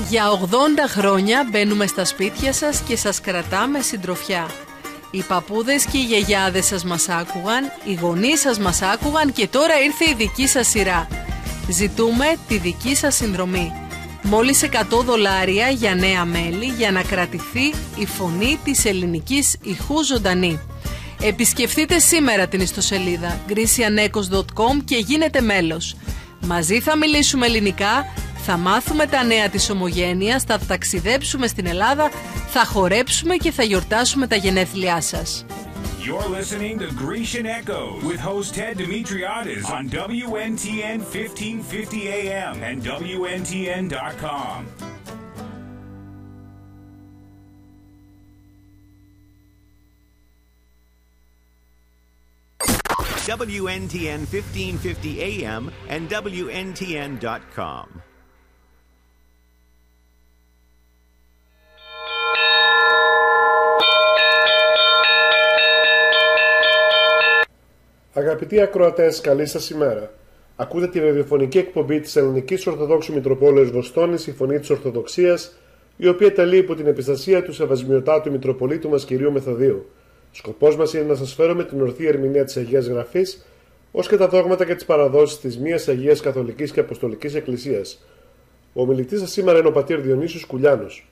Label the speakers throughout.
Speaker 1: Για 80 χρόνια μπαίνουμε στα σπίτια σας και σας κρατάμε συντροφιά. Οι παππούδες και οι γιαγιάδες σας μας άκουγαν, οι γονείς σας μας άκουγαν και τώρα ήρθε η δική σας σειρά. Ζητούμε τη δική σας συνδρομή. Μόλις $100 για νέα μέλη για να κρατηθεί η φωνή της ελληνικής ηχού ζωντανή. Επισκεφτείτε σήμερα την ιστοσελίδα gricianekos.com και γίνετε μέλος. Μαζί θα μιλήσουμε ελληνικά, θα μάθουμε τα νέα της ομογένειας, θα ταξιδέψουμε στην Ελλάδα, θα χορέψουμε και θα γιορτάσουμε τα γενέθλιά σας.
Speaker 2: You're listening to Grecian Echoes with host Ted Dimitriadis on WNTN 1550 AM and WNTN.com.
Speaker 3: WNTN 1550 AM and WNTN.com.
Speaker 4: Αγαπητοί ακροατές, καλή σας ημέρα. Ακούτε τη ραδιοφωνική εκπομπή της Ελληνικής Ορθοδόξου Μητροπόλεως Βοστόνης, η Φωνή της Ορθοδοξίας, η οποία τελεί υπό την επιστασία του Σεβασμιωτάτου Μητροπολίτου μας Κυρίου Μεθοδίου. Σκοπός μας είναι να σας φέρουμε την ορθή ερμηνεία της Αγίας Γραφής, ως και τα δόγματα και τις παραδόσεις της μίας Αγίας Καθολικής και Αποστολικής Εκκλησίας. Ο ομιλητής σας σήμερα είναι ο πατήρ Διονύσιος Κουλιάνος.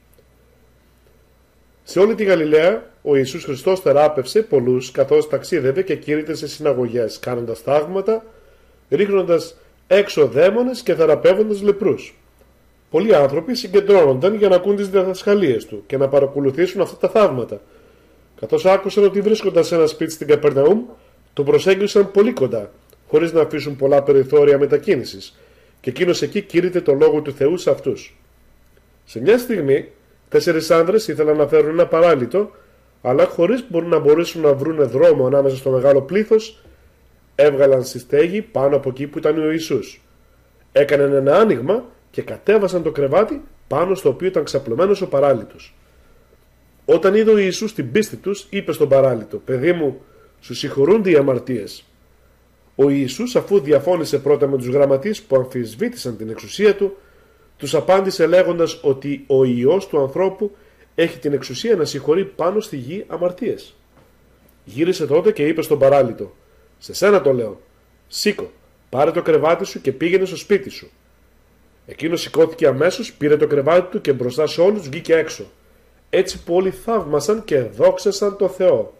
Speaker 4: Σε όλη τη Γαλιλαία, ο Ιησούς Χριστός θεράπευσε πολλούς καθώς ταξίδευε και κήρυτε σε συναγωγές, κάνοντας θαύματα, ρίχνοντας έξω δαίμονες και θεραπεύοντας λεπρούς. Πολλοί άνθρωποι συγκεντρώνονταν για να ακούν τις διδασκαλίες του και να παρακολουθήσουν αυτά τα θαύματα. Καθώς άκουσαν ότι βρίσκονταν σε ένα σπίτι στην Καπερναούμ, τον προσέγγισαν πολύ κοντά, χωρίς να αφήσουν πολλά περιθώρια μετακίνησης, και εκείνος εκεί κήρυτε το λόγο του Θεού σε αυτούς. Σε μια στιγμή, 4 άνδρες ήθελαν να φέρουν ένα παράλυτο, αλλά χωρίς να μπορέσουν να βρουν δρόμο ανάμεσα στο μεγάλο πλήθος, έβγαλαν στη στέγη πάνω από εκεί που ήταν ο Ιησούς. Έκαναν ένα άνοιγμα και κατέβασαν το κρεβάτι πάνω στο οποίο ήταν ξαπλωμένος ο παράλυτος. Όταν είδε ο Ιησούς την πίστη τους, είπε στον παράλυτο: «Παιδί μου, σου συγχωρούνται οι αμαρτίες». Ο Ιησούς, αφού διαφώνησε πρώτα με τους γραμματείς που αμφισβήτησαν την εξουσία του, τους απάντησε λέγοντας ότι ο Υιός του ανθρώπου έχει την εξουσία να συγχωρεί πάνω στη γη αμαρτίες. Γύρισε τότε και είπε στον παράλυτο: «Σε σένα το λέω, σήκω, πάρε το κρεβάτι σου και πήγαινε στο σπίτι σου». Εκείνος σηκώθηκε αμέσως, πήρε το κρεβάτι του και μπροστά σε όλους βγήκε έξω, έτσι που όλοι θαύμασαν και δόξασαν το Θεό.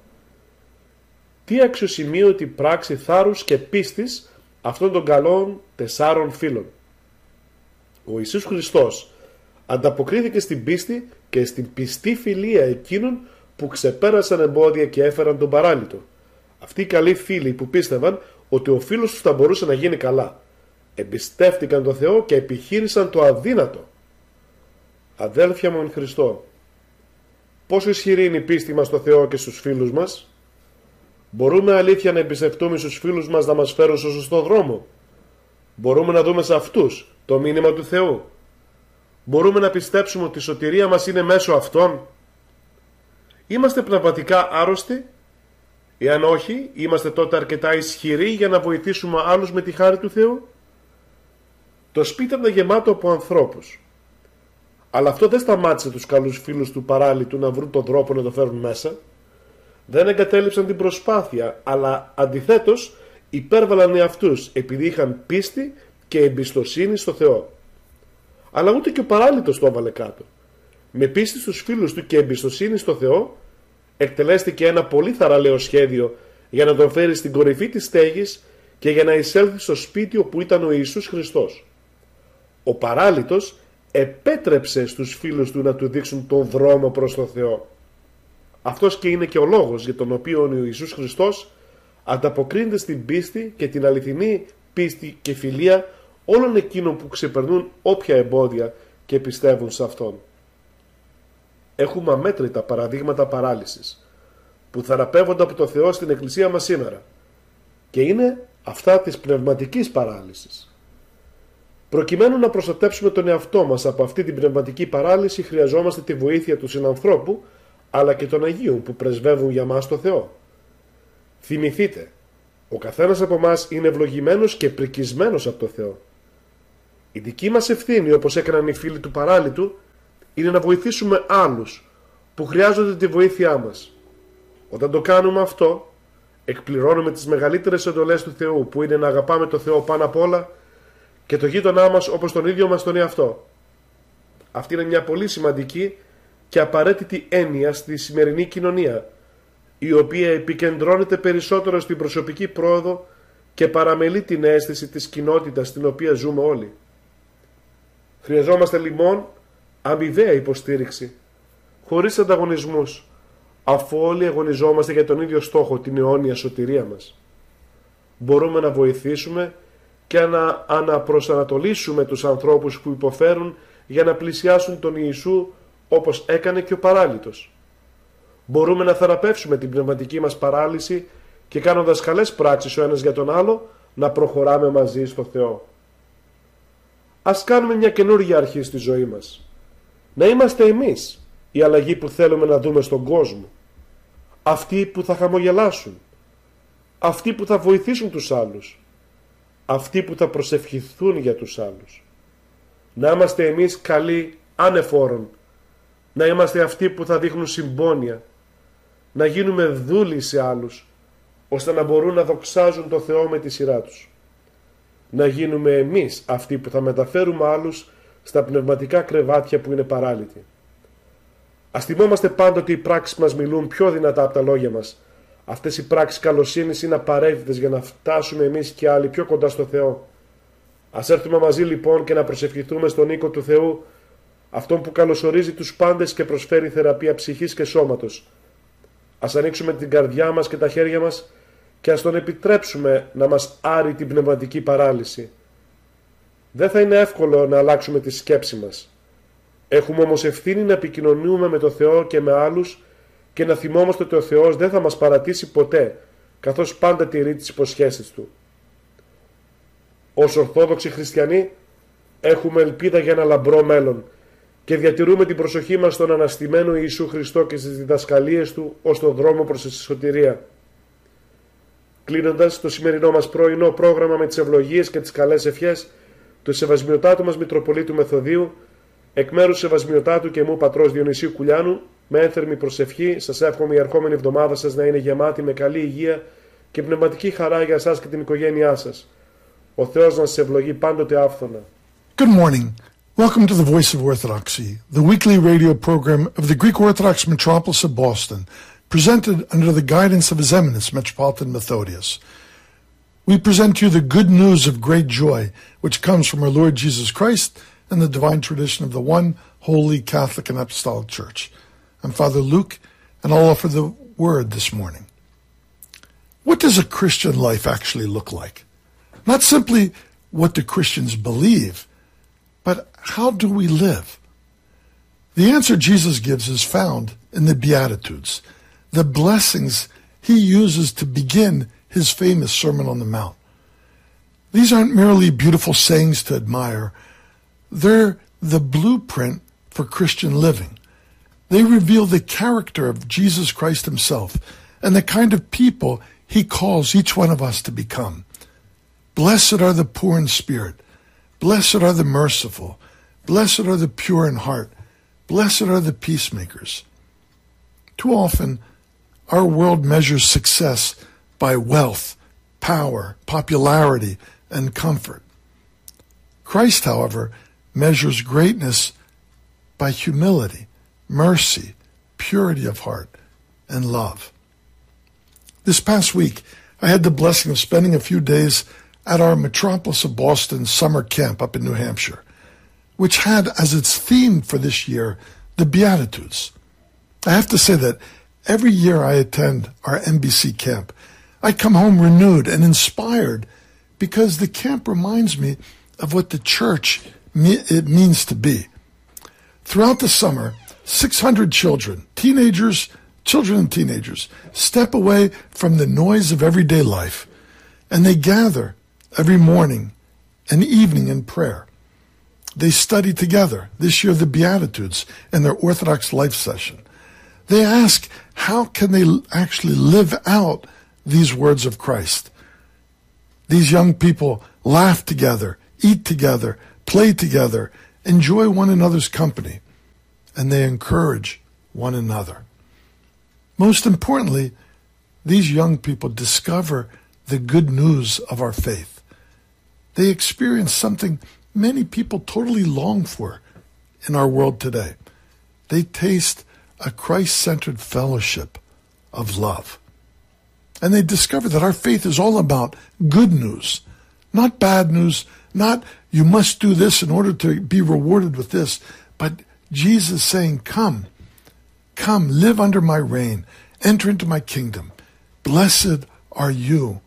Speaker 4: Τι αξιοσημείωτη πράξη θάρρους και πίστης αυτών των καλών 4 φίλων. Ο Ιησούς Χριστός ανταποκρίθηκε στην πίστη και στην πιστή φιλία εκείνων που ξεπέρασαν εμπόδια και έφεραν τον παράλυτο. Αυτοί οι καλοί φίλοι που πίστευαν ότι ο φίλος τους θα μπορούσε να γίνει καλά, εμπιστεύτηκαν τον Θεό και επιχείρησαν το αδύνατο. Αδέλφια μου εν Χριστώ, πόσο ισχυρή είναι η πίστη μας στο Θεό και στους φίλους μας? Μπορούμε αλήθεια να εμπιστευτούμε στους φίλους μας να μας φέρουν στο σωστό δρόμο? Μπορούμε να δούμε σε αυτούς το μήνυμα του Θεού? Μπορούμε να πιστέψουμε ότι η σωτηρία μας είναι μέσω αυτών? Είμαστε πνευματικά άρρωστοι? Εάν όχι, είμαστε τότε αρκετά ισχυροί για να βοηθήσουμε άλλους με τη χάρη του Θεού? Το σπίτι ήταν γεμάτο από ανθρώπους. Αλλά αυτό δεν σταμάτησε τους καλούς φίλους του παράλυτου να βρουν τον τρόπο να το φέρουν μέσα. Δεν εγκατέλειψαν την προσπάθεια, αλλά αντιθέτως υπέρβαλαν εαυτούς επειδή είχαν πίστη και εμπιστοσύνη στο Θεό. Αλλά ούτε και ο παράλυτος το έβαλε κάτω. Με πίστη στους φίλους του και εμπιστοσύνη στο Θεό, εκτελέστηκε ένα πολύ θαραλέο σχέδιο για να τον φέρει στην κορυφή της στέγης και για να εισέλθει στο σπίτι όπου ήταν ο Ιησούς Χριστός. Ο παράλυτος επέτρεψε στους φίλους του να του δείξουν τον δρόμο προς τον Θεό. Αυτός και είναι και ο λόγος για τον οποίο ο Ιησούς Χριστός ανταποκρίνεται στην πίστη και την αληθινή πίστη και φιλία όλων εκείνων που ξεπερνούν όποια εμπόδια και πιστεύουν σε Αυτόν. Έχουμε αμέτρητα παραδείγματα παράλυσης που θεραπεύονται από το Θεό στην Εκκλησία μας σήμερα, και είναι αυτά της πνευματικής παράλυσης. Προκειμένου να προστατέψουμε τον εαυτό μας από αυτή την πνευματική παράλυση, χρειαζόμαστε τη βοήθεια του συνανθρώπου αλλά και των Αγίων που πρεσβεύουν για μας το Θεό. Θυμηθείτε, ο καθένας από εμάς είναι ευλογημένος και πρικισμένος από το Θεό. Η δική μας ευθύνη, όπως έκαναν οι φίλοι του παράλυτου, είναι να βοηθήσουμε άλλους που χρειάζονται τη βοήθειά μας. Όταν το κάνουμε αυτό, εκπληρώνουμε τις μεγαλύτερες εντολές του Θεού, που είναι να αγαπάμε το Θεό πάνω απ' όλα και το γείτονά μας όπως τον ίδιο μας τον εαυτό. Αυτή είναι μια πολύ σημαντική και απαραίτητη έννοια στη σημερινή κοινωνία, η οποία επικεντρώνεται περισσότερο στην προσωπική πρόοδο και παραμελεί την αίσθηση της κοινότητας στην οποία ζούμε όλοι. Χρειαζόμαστε λοιπόν αμοιβαία υποστήριξη, χωρίς ανταγωνισμούς, αφού όλοι αγωνιζόμαστε για τον ίδιο στόχο, την αιώνια σωτηρία μας. Μπορούμε να βοηθήσουμε και να αναπροσανατολίσουμε τους ανθρώπους που υποφέρουν για να πλησιάσουν τον Ιησού, όπως έκανε και ο παράλυτος. Μπορούμε να θεραπεύσουμε την πνευματική μας παράλυση και κάνοντας καλές πράξεις ο ένας για τον άλλο, να προχωράμε μαζί στο Θεό. Ας κάνουμε μια καινούργια αρχή στη ζωή μας. Να είμαστε εμείς η αλλαγή που θέλουμε να δούμε στον κόσμο. Αυτοί που θα χαμογελάσουν. Αυτοί που θα βοηθήσουν τους άλλους. Αυτοί που θα προσευχηθούν για τους άλλους. Να είμαστε εμείς καλοί ανεφόρων. Να είμαστε αυτοί που θα δείχνουν συμπόνια. Να γίνουμε δούλοι σε άλλους, ώστε να μπορούν να δοξάζουν το Θεό με τη σειρά τους. Να γίνουμε εμείς αυτοί που θα μεταφέρουμε άλλους στα πνευματικά κρεβάτια που είναι παράλυτοι. Ας θυμόμαστε πάντοτε οι πράξεις μας μιλούν πιο δυνατά από τα λόγια μας. Αυτές οι πράξεις καλοσύνης είναι απαραίτητες για να φτάσουμε εμείς και άλλοι πιο κοντά στο Θεό. Ας έρθουμε μαζί λοιπόν και να προσευχηθούμε στον οίκο του Θεού, αυτόν που καλωσορίζει τους πάντες και προσφέρει θεραπεία ψυχής και σώματος. Ας ανοίξουμε την καρδιά μας και τα χέρια μας και ας τον επιτρέψουμε να μας άρει την πνευματική παράλυση. Δεν θα είναι εύκολο να αλλάξουμε τη σκέψη μας. Έχουμε όμως ευθύνη να επικοινωνούμε με τον Θεό και με άλλους και να θυμόμαστε ότι ο Θεός δεν θα μας παρατήσει ποτέ, καθώς πάντα τηρεί τις υποσχέσεις Του. Ως Ορθόδοξοι Χριστιανοί έχουμε ελπίδα για ένα λαμπρό μέλλον και διατηρούμε την προσοχή μας στον αναστημένο Ιησού Χριστό και στις διδασκαλίες Του ως τον δρόμο προς τη σωτηρία. Κλείνοντας το σημερινό μας πρωινό πρόγραμμα με τις ευλογίες και τις καλές ευχές του Σεβασμιωτάτου μας Μητροπολίτου Μεθοδίου, εκ μέρους Σεβασμιωτάτου και μου πατρός Διονυσίου Κουλιάνου, με ένθερμη προσευχή, σας εύχομαι η ερχόμενη εβδομάδα σας να είναι γεμάτη με καλή υγεία και πνευματική χαρά για εσάς και την οικογένειά σας. Ο Θεός να σας ευλογεί πάντοτε άφθονα.
Speaker 5: Good morning. Welcome to the Voice of Orthodoxy, the weekly radio program of the Greek Orthodox Metropolis of Boston, presented under the guidance of His Eminence Metropolitan Methodius. We present to you the good news of great joy, which comes from our Lord Jesus Christ and the divine tradition of the one holy Catholic and Apostolic Church. I'm Father Luke, and I'll offer the word this morning. What does a Christian life actually look like? Not simply what do Christians believe, but how do we live? The answer Jesus gives is found in the Beatitudes, the blessings He uses to begin His famous Sermon on the Mount. These aren't merely beautiful sayings to admire. They're the blueprint for Christian living. They reveal the character of Jesus Christ Himself and the kind of people He calls each one of us to become. Blessed are the poor in spirit. Blessed are the merciful. Blessed are the pure in heart. Blessed are the peacemakers. Too often, our world measures success by wealth, power, popularity, and comfort. Christ, however, measures greatness by humility, mercy, purity of heart, and love. This past week, I had the blessing of spending a few days at our Metropolis of Boston summer camp up in New Hampshire, which had as its theme for this year the Beatitudes. I have to say that every year I attend our MBC camp, I come home renewed and inspired because the camp reminds me of what the church it means to be. Throughout the summer, 600 children and teenagers, step away from the noise of everyday life, and they gather every morning and evening in prayer. They study together, this year the Beatitudes, in their Orthodox life session. They ask, how can they actually live out these words of Christ? These young people laugh together, eat together, play together, enjoy one another's company. and they encourage one another. Most importantly, these young people discover the good news of our faith. They experience something many people totally long for in our world today. They taste a Christ-centered fellowship of love. And they discover that our faith is all about good news, not bad news, not you must do this in order to be rewarded with this, but Jesus saying, come, live under my reign, enter into my kingdom. Blessed are you.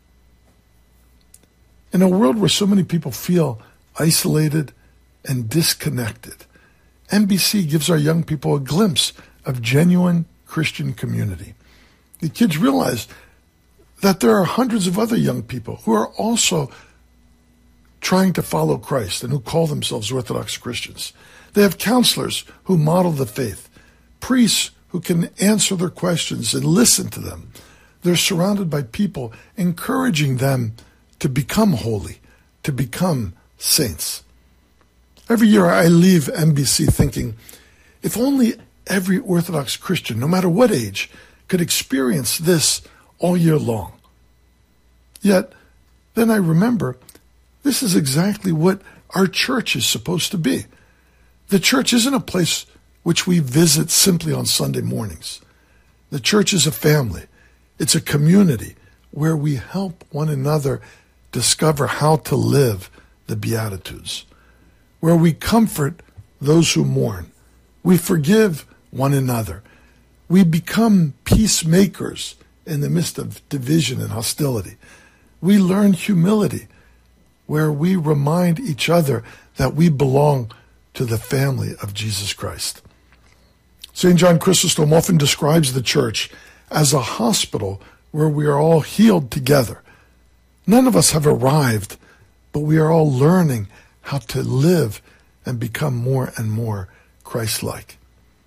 Speaker 5: In a world where so many people feel isolated and disconnected, NBC gives our young people a glimpse of genuine Christian community. The kids realize that there are hundreds of other young people who are also trying to follow Christ and who call themselves Orthodox Christians. They have counselors who model the faith, priests who can answer their questions and listen to them. They're surrounded by people encouraging them to become holy, to become saints. Every year I leave NBC thinking, if only every Orthodox Christian, no matter what age, could experience this all year long. Yet, then I remember, this is exactly what our church is supposed to be. The church isn't a place which we visit simply on Sunday mornings. The church is a family. It's a community where we help one another discover how to live the Beatitudes, where we comfort those who mourn. We forgive one another. We become peacemakers in the midst of division and hostility. We learn humility, where we remind each other that we belong to the family of Jesus Christ. St. John Chrysostom often describes the church as a hospital where we are all healed together. None of us have arrived, but we are all learning how to live and become more and more Christ-like.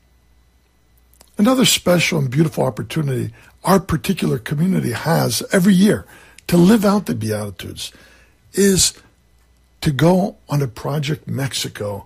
Speaker 5: Another special and beautiful opportunity our particular community has every year to live out the Beatitudes is to go on a Project Mexico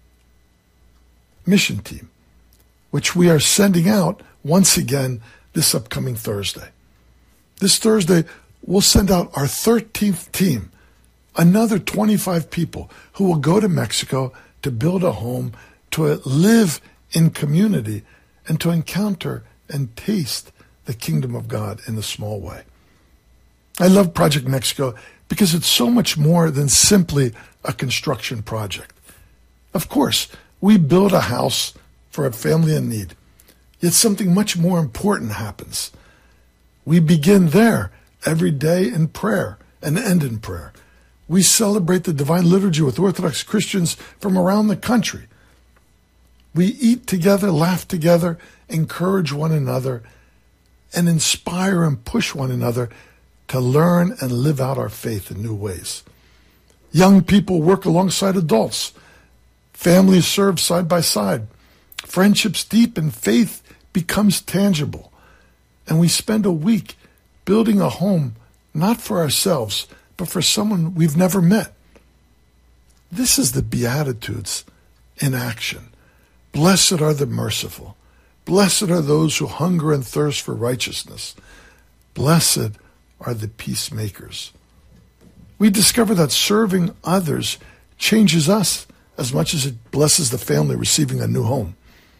Speaker 5: mission team, which we are sending out once again this upcoming Thursday. This Thursday, we'll send out our 13th team, another 25 people who will go to Mexico to build a home, to live in community, and to encounter and taste the kingdom of God in a small way. I love Project Mexico because it's so much more than simply a construction project. Of course, we build a house for a family in need, yet something much more important happens. We begin there every day in prayer and end in prayer. We celebrate the Divine Liturgy with Orthodox Christians from around the country. We eat together, laugh together, encourage one another, and inspire and push one another to learn and live out our faith in new ways. Young people work alongside adults. Families serve side by side. Friendships deepen, faith becomes tangible. And we spend a week building a home, not for ourselves, but for someone we've never met. This is the Beatitudes in action. Blessed are the merciful. Blessed are those who hunger and thirst for righteousness. Blessed are the peacemakers. We discover that serving others changes us as much as it blesses the family receiving a new home.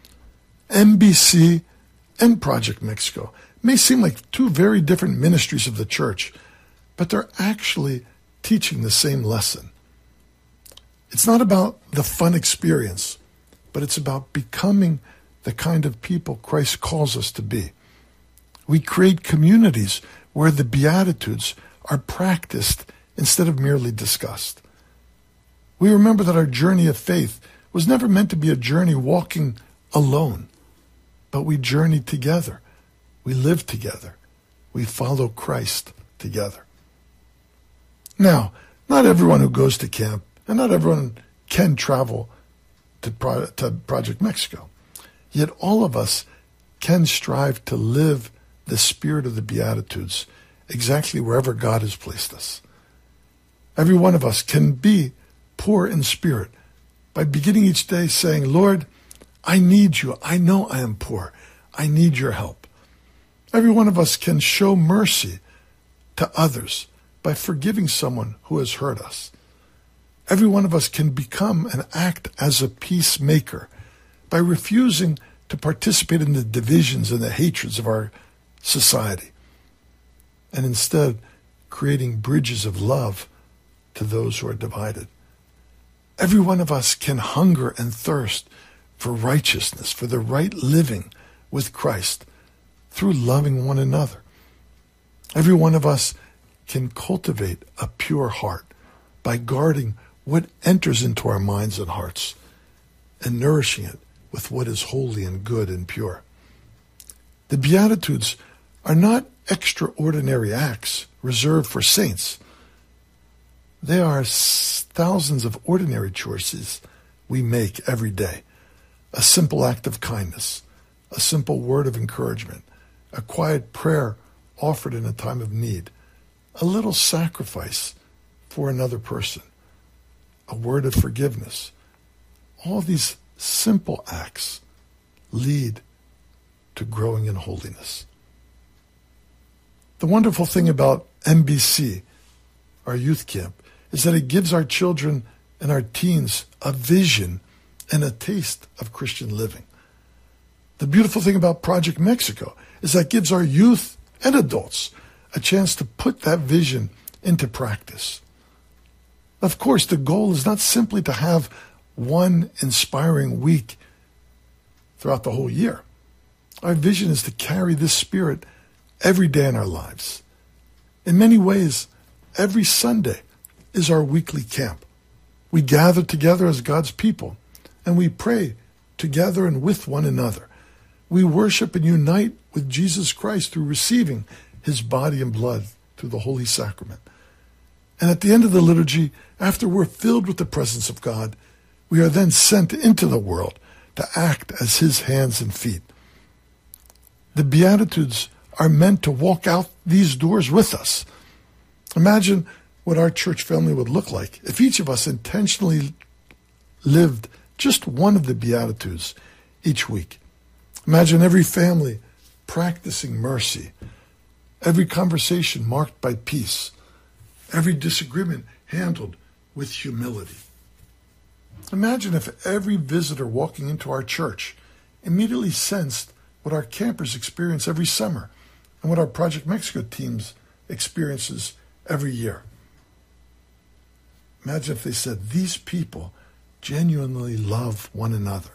Speaker 5: NBC and Project Mexico may seem like two very different ministries of the church, but they're actually teaching the same lesson. It's not about the fun experience, but it's about becoming the kind of people Christ calls us to be. We create communities where the Beatitudes are practiced instead of merely discussed. We remember that our journey of faith was never meant to be a journey walking alone, but we journey together. We live together. We follow Christ together. Now, not everyone who goes to camp and not everyone can travel to Project Mexico. Yet all of us can strive to live the spirit of the Beatitudes exactly wherever God has placed us. Every one of us can be poor in spirit by beginning each day saying, Lord, I need you. I know I am poor. I need your help. Every one of us can show mercy to others by forgiving someone who has hurt us. Every one of us can become and act as a peacemaker by refusing to participate in the divisions and the hatreds of our society, and instead creating bridges of love to those who are divided. Every one of us can hunger and thirst for righteousness, for the right living with Christ through loving one another. Every one of us can cultivate a pure heart by guarding what enters into our minds and hearts and nourishing it with what is holy and good and pure. The Beatitudes are not extraordinary acts reserved for saints. They are thousands of ordinary choices we make every day. A simple act of kindness, a simple word of encouragement, a quiet prayer offered in a time of need, a little sacrifice for another person, a word of forgiveness. All these simple acts lead to growing in holiness. The wonderful thing about MBC, our youth camp, is that it gives our children and our teens a vision and a taste of Christian living. The beautiful thing about Project Mexico is that it gives our youth and adults a chance to put that vision into practice. Of course, the goal is not simply to have one inspiring week throughout the whole year. Our vision is to carry this spirit every day in our lives. In many ways, every Sunday is our weekly camp. We gather together as God's people, and we pray together and with one another. We worship and unite with Jesus Christ through receiving his body and blood through the Holy Sacrament. And at the end of the liturgy, after we're filled with the presence of God, we are then sent into the world to act as his hands and feet. The Beatitudes are meant to walk out these doors with us. Imagine what our church family would look like if each of us intentionally lived just one of the Beatitudes each week. Imagine every family practicing mercy, every conversation marked by peace, every disagreement handled with humility. Imagine if every visitor walking into our church immediately sensed what our campers experience every summer and what our Project Mexico teams experiences every year. Imagine if they said, these people genuinely love one another.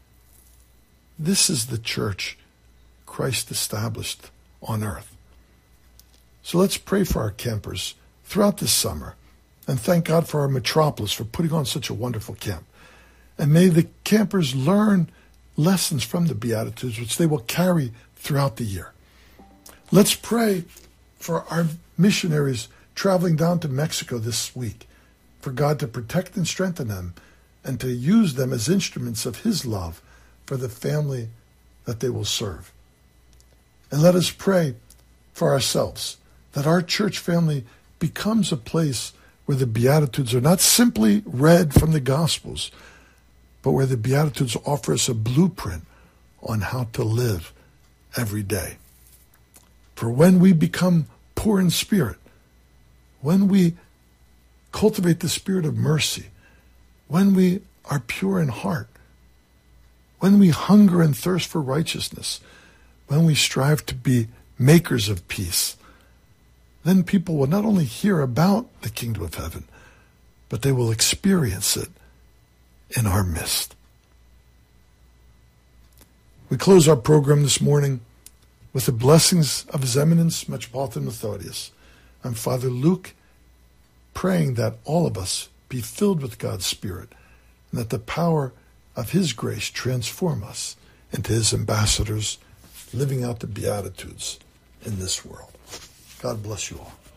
Speaker 5: This is the church Christ established on earth. So let's pray for our campers throughout this summer and thank God for our metropolis for putting on such a wonderful camp. And may the campers learn lessons from the Beatitudes, which they will carry throughout the year. Let's pray for our missionaries traveling down to Mexico this week, for God to protect and strengthen them and to use them as instruments of his love for the family that they will serve. And let us pray for ourselves that our church family becomes a place where the Beatitudes are not simply read from the Gospels, but where the Beatitudes offer us a blueprint on how to live every day. For when we become poor in spirit, when we cultivate the spirit of mercy, when we are pure in heart, when we hunger and thirst for righteousness, when we strive to be makers of peace, then people will not only hear about the kingdom of heaven, but they will experience it in our midst. We close our program this morning with the blessings of His Eminence, Metropolitan Methodius, and Father Luke, praying that all of us be filled with God's Spirit, and that the power of His grace transform us into His ambassadors, living out the Beatitudes in this world. God bless you all.